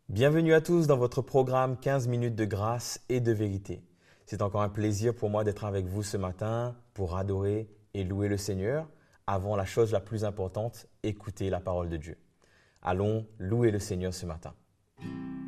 Bienvenue à tous dans votre programme 15 minutes de grâce et de vérité. C'est encore un plaisir pour moi d'être avec vous ce matin pour adorer et louer le Seigneur. Avant la chose la plus importante, écouter la parole de Dieu. Allons louer le Seigneur ce matin.